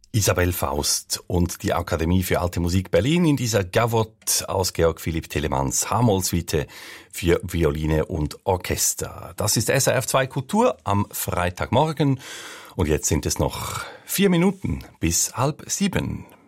Isabel Faust und die Akademie für Alte Musik Berlin in dieser Gavotte aus Georg Philipp Telemanns H-Moll-Suite für Violine und Orchester. Das ist SRF 2 Kultur am Freitagmorgen und jetzt sind es noch 4 Minuten bis 6:30.